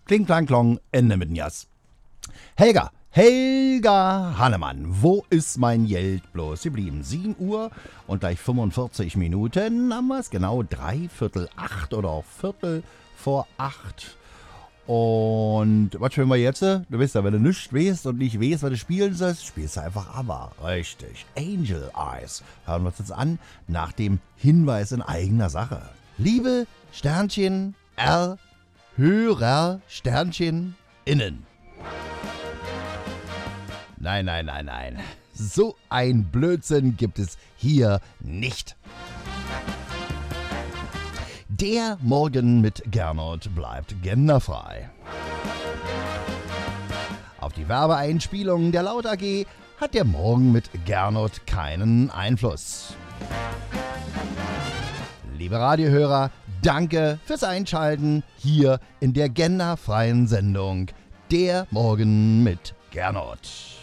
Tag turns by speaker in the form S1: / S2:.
S1: Kling, klang, klong, Ende mit Jas. Helga Hannemann, wo ist mein Geld bloß geblieben? 7 Uhr und gleich 45 Minuten haben wir es, genau 7:45 oder 7:45. Und was spielen wir jetzt? Du weißt ja, wenn du nichts weißt und nicht weißt, was du spielen sollst, spielst du einfach aber. Richtig. Angel Eyes. Hören wir uns jetzt an, nach dem Hinweis in eigener Sache. Liebe Sternchen R, Hörer Sternchen innen. Nein. So ein Blödsinn gibt es hier nicht. Der Morgen mit Gernot bleibt genderfrei. Auf die Werbeeinspielungen der Laut AG hat der Morgen mit Gernot keinen Einfluss. Liebe Radiohörer, danke fürs Einschalten hier in der genderfreien Sendung Der Morgen mit Gernot.